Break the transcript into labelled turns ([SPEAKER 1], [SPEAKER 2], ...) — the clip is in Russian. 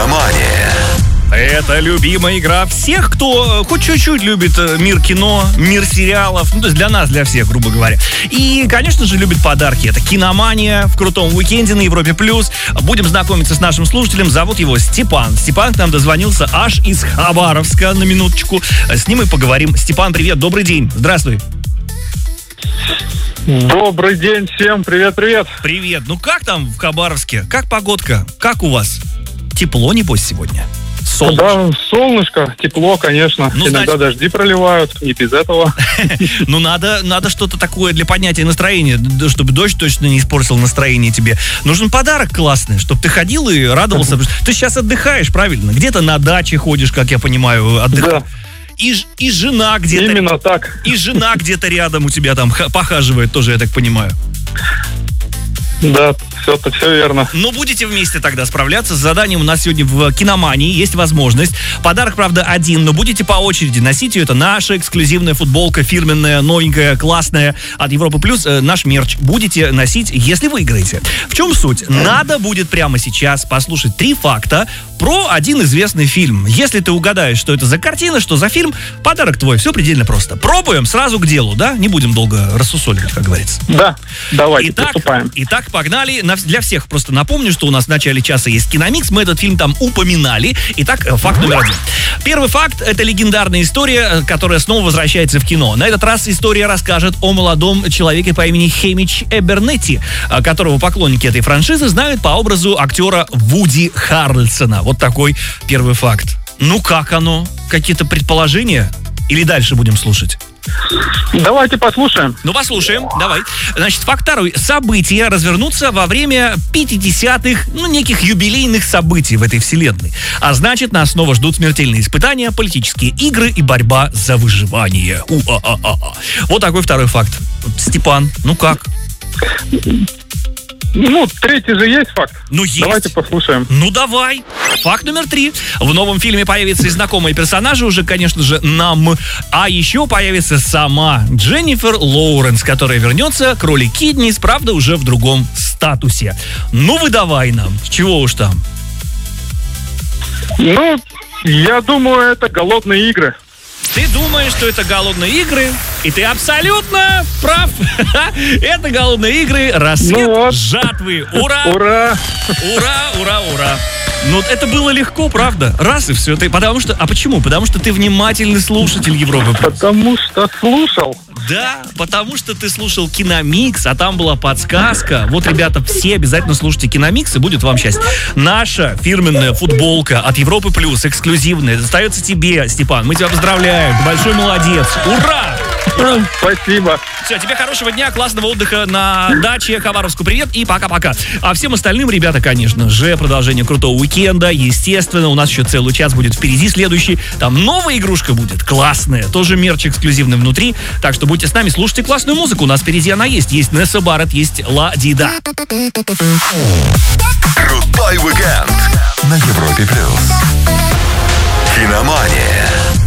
[SPEAKER 1] Киномания.
[SPEAKER 2] Это любимая игра всех, кто хоть чуть-чуть любит мир кино, мир сериалов. Ну, то есть для нас, для всех, грубо говоря. И, конечно же, любит подарки. Это «Киномания» в крутом уикенде на Европе+. Будем знакомиться с нашим слушателем. Зовут его Степан. Степан к нам дозвонился аж из Хабаровска, на минуточку. С ним и поговорим. Степан, привет, добрый день. Здравствуй.
[SPEAKER 3] Добрый день всем, привет-привет.
[SPEAKER 2] Привет. Ну как там в Хабаровске? Как погодка? Как у вас? Тепло, небось, сегодня? Солнышко.
[SPEAKER 3] Да, солнышко, тепло, конечно.
[SPEAKER 2] Ну,
[SPEAKER 3] иногда дожди проливают, не без этого.
[SPEAKER 2] Ну, надо что-то такое для поднятия настроения, чтобы дождь точно не испортил настроение тебе. Нужен подарок классный, чтобы ты ходил и радовался. Ты сейчас отдыхаешь, правильно? Где-то на даче ходишь, как я понимаю, отдыхаешь.
[SPEAKER 3] Да.
[SPEAKER 2] И жена где-то...
[SPEAKER 3] Именно так.
[SPEAKER 2] И жена где-то рядом у тебя там похаживает тоже, я так понимаю.
[SPEAKER 3] Да, все верно.
[SPEAKER 2] Ну, будете вместе тогда справляться с заданием. У нас сегодня в «Киномании» есть возможность. Подарок, правда, один, но будете по очереди носить ее. Это наша эксклюзивная футболка, фирменная, новенькая, классная от Европы+. Наш мерч будете носить, если выиграете. В чем суть? Надо будет прямо сейчас послушать 3 факта про один известный фильм. Если ты угадаешь, что это за картина, что за фильм, подарок твой. Все предельно просто. Пробуем сразу к делу, да? Не будем долго рассусоливать, как говорится.
[SPEAKER 3] Да, давайте, приступаем.
[SPEAKER 2] Итак, погнали. Для всех просто напомню, что у нас в начале часа есть киномикс. Мы этот фильм там упоминали. Итак, факт номер 1. Первый факт — это легендарная история, которая снова возвращается в кино. На этот раз история расскажет о молодом человеке по имени Хэмич Эбернетти, которого поклонники этой франшизы знают по образу актера Вуди Харрельсона. Вот такой первый факт. Ну как оно? Какие-то предположения? Или дальше будем слушать?
[SPEAKER 3] Давайте послушаем.
[SPEAKER 2] Ну, послушаем, давай. Значит, факт второй. События развернутся во время 50-х, неких юбилейных событий в этой вселенной. А значит, нас снова ждут смертельные испытания, политические игры и борьба за выживание. Вот такой второй факт. Степан, ну как?
[SPEAKER 3] Ну, третий же есть факт.
[SPEAKER 2] Ну, есть.
[SPEAKER 3] Давайте послушаем.
[SPEAKER 2] Ну, давай. Факт номер 3. В новом фильме появятся и знакомые персонажи уже, конечно же, нам. А еще появится сама Дженнифер Лоуренс, которая вернется к роли Китнис, правда, уже в другом статусе. Ну, выдавай нам. Чего уж там?
[SPEAKER 3] Ну, я думаю, это «Голодные игры».
[SPEAKER 2] Ты думаешь, что это «Голодные игры», и ты абсолютно прав. Это «Голодные игры», рассвет жатвы. Ура!
[SPEAKER 3] Ура!
[SPEAKER 2] Ура, ура, ура. Ну, это было легко, правда? Раз и все. А почему? Потому что ты внимательный слушатель Европы+.
[SPEAKER 3] Потому что слушал.
[SPEAKER 2] Да, потому что ты слушал «Киномикс», а там была подсказка. Вот, ребята, все обязательно слушайте «Киномикс», и будет вам счастье. Наша фирменная футболка от Европы+, эксклюзивная, достается тебе, Степан. Мы тебя поздравляем. Ты большой молодец. Ура!
[SPEAKER 3] Спасибо.
[SPEAKER 2] Все, тебе хорошего дня, классного отдыха на даче. Хабаровску привет и пока-пока. А всем остальным, ребята, конечно же, продолжение крутого уикенда. Естественно, у нас еще целый час будет впереди следующий. Там новая игрушка будет, классная. Тоже мерч эксклюзивный внутри. Так что будьте с нами, слушайте классную музыку. У нас впереди она есть. Есть Несса Барретт, есть Ла Дида.
[SPEAKER 1] Крутой уикенд на Европе+. Киномания.